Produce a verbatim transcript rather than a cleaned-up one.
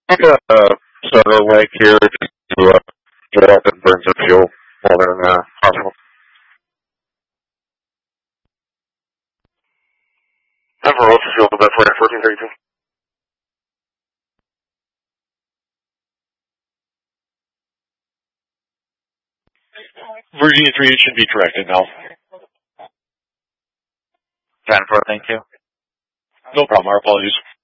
I'm gonna uh, start a lake here just to uh, get up and burn some fuel while they're in the hospital. I'm for what's the fuel about for fourteen thirty-two. Virginia three should be corrected now. ten four, thank you. No problem, our apologies.